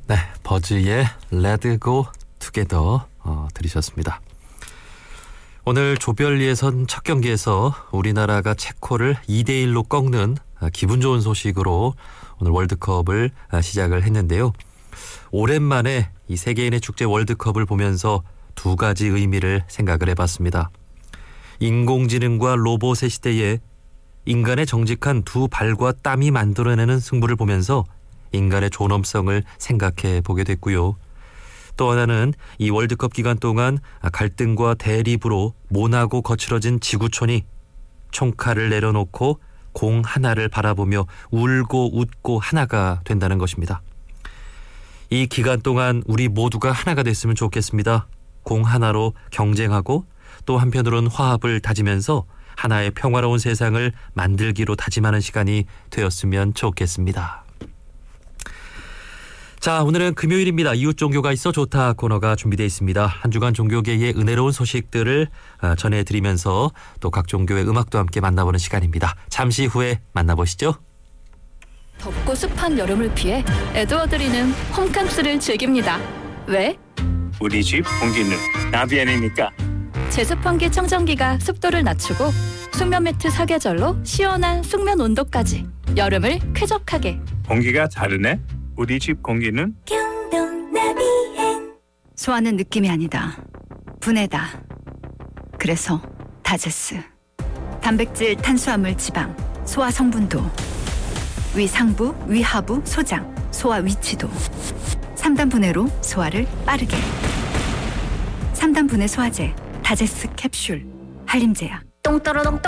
네, 버즈의 Let Go Together 들으셨습니다. 오늘 조별 예선 첫 경기에서 우리나라가 체코를 2대1로 꺾는 기분 좋은 소식으로 오늘 월드컵을 시작을 했는데요. 오랜만에 이 세계인의 축제 월드컵을 보면서 두 가지 의미를 생각을 해봤습니다. 인공지능과 로봇의 시대에 인간의 정직한 두 발과 땀이 만들어내는 승부를 보면서 인간의 존엄성을 생각해 보게 됐고요. 또 하나는 이 월드컵 기간 동안 갈등과 대립으로 모나고 거칠어진 지구촌이 총칼을 내려놓고 공 하나를 바라보며 울고 웃고 하나가 된다는 것입니다. 이 기간 동안 우리 모두가 하나가 됐으면 좋겠습니다. 공 하나로 경쟁하고 또 한편으로는 화합을 다지면서 하나의 평화로운 세상을 만들기로 다짐하는 시간이 되었으면 좋겠습니다. 자, 오늘은 금요일입니다. 이웃 종교가 있어 좋다 코너가 준비되어 있습니다. 한 주간 종교계의 은혜로운 소식들을 전해드리면서 또 각 종교의 음악도 함께 만나보는 시간입니다. 잠시 후에 만나보시죠. 덥고 습한 여름을 피해 에드워드리는 홈캉스를 즐깁니다. 왜? 우리 집 공기는 나비안이니까. 제습환기 청정기가 습도를 낮추고 숙면 매트 사계절로 시원한 숙면 온도까지 여름을 쾌적하게. 공기가 다르네. 우리 집 공기는 소화는 느낌이 아니다. 분해다. 그래서 다제스. 단백질, 탄수화물, 지방, 소화 성분도, 위상부, 위하부, 소장, 소화 위치도 3단 분해로 소화를 빠르게. 3단 분해 소화제 다제스 캡슐 한림제약. 똥떠러똥